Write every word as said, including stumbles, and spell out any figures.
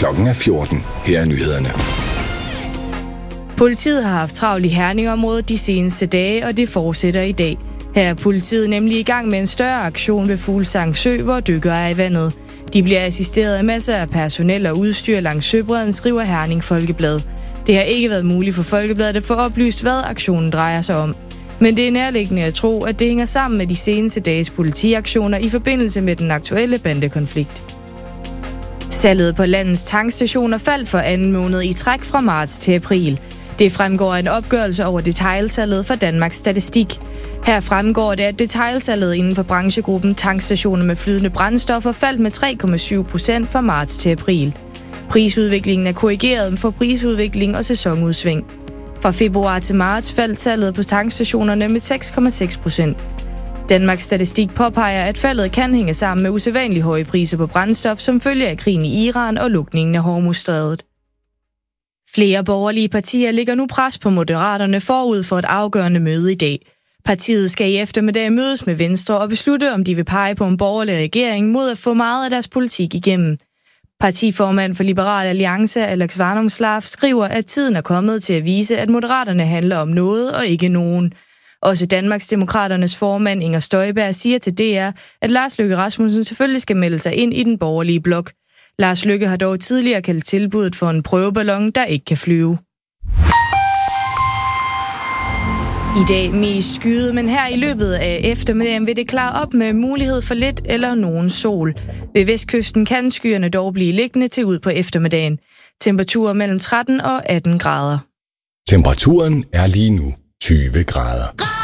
Klokken er fjorten. Her er nyhederne. Politiet har haft travlt i Herning-området de seneste dage, og det fortsætter i dag. Her er politiet nemlig i gang med en større aktion ved Fuglsang Sø, hvor dykkere er i vandet. De bliver assisteret af masser af personel og udstyr langs søbredden, skriver Herning Folkeblad. Det har ikke været muligt for Folkebladet at få oplyst, hvad aktionen drejer sig om. Men det er nærliggende at tro, at det hænger sammen med de seneste dages politiaktioner i forbindelse med den aktuelle bandekonflikt. Salget på landets tankstationer faldt for anden måned i træk fra marts til april. Det fremgår af en opgørelse over detailsalget for Danmarks Statistik. Her fremgår det, at detailsalget inden for branchegruppen tankstationer med flydende brændstoffer faldt med tre komma syv procent fra marts til april. Prisudviklingen er korrigeret for prisudvikling og sæsonudsving. Fra februar til marts faldt salget på tankstationerne med seks komma seks procent. Danmarks Statistik påpeger, at faldet kan hænge sammen med usædvanligt høje priser på brændstof, som følge af krigen i Iran og lukningen af Hormuzstrædet. Flere borgerlige partier lægger nu pres på Moderaterne forud for et afgørende møde i dag. Partiet skal i eftermiddag mødes med Venstre og beslutte, om de vil pege på en borgerlig regering mod at få meget af deres politik igennem. Partiformand for Liberal Alliance, Alex Vanopslagh, skriver, at tiden er kommet til at vise, at Moderaterne handler om noget og ikke nogen. Også Danmarksdemokraternes formand Inger Støjberg siger til D R, at Lars Løkke Rasmussen selvfølgelig skal melde sig ind i den borgerlige blok. Lars Løkke har dog tidligere kaldt tilbuddet for en prøveballon, der ikke kan flyve. I dag mest skyet, men her i løbet af eftermiddagen vil det klare op med mulighed for lidt eller nogen sol. Ved vestkysten kan skyerne dog blive liggende til ud på eftermiddagen. Temperaturer mellem tretten og atten grader. Temperaturen er lige nu tyve grader.